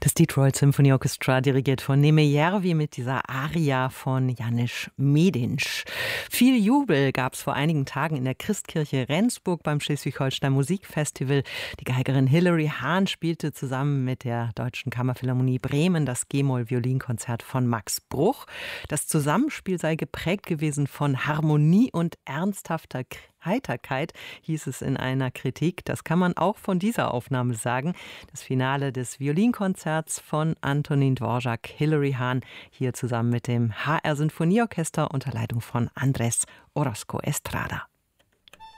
Das Detroit Symphony Orchestra, dirigiert von Nemejärvi mit dieser Aria von Janusz Medinsch. Viel Jubel gab es vor einigen Tagen in der Christkirche Rendsburg beim Schleswig-Holstein Musikfestival. Die Geigerin Hilary Hahn spielte zusammen mit der Deutschen Kammerphilharmonie Bremen das G-Moll-Violinkonzert von Max Bruch. Das Zusammenspiel sei geprägt gewesen von Harmonie und ernsthafter Heiterkeit, hieß es in einer Kritik. Das kann man auch von dieser Aufnahme sagen. Das Finale des Violinkonzerts von Antonín Dvořák, Hilary Hahn, hier zusammen mit dem HR Sinfonieorchester unter Leitung von Andrés Orozco Estrada.